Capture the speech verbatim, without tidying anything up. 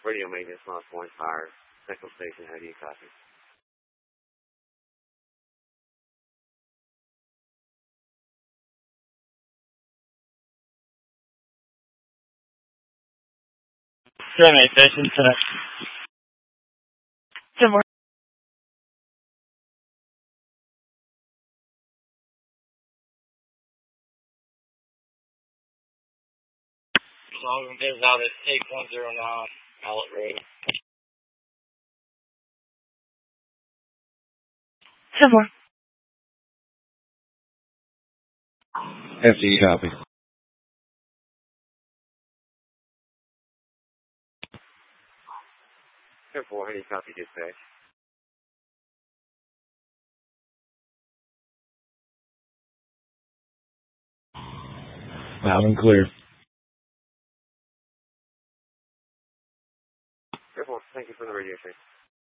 Radio maintenance, Lost Point Fire, Central Station, how do you copy? Seven Station, connect. Ten more. Long is out at eight one zero nine, Outlet Road. Ten more. F D copy. ten four, how do you copy dispatch? Loud and clear. ten four, thank you for the radio check.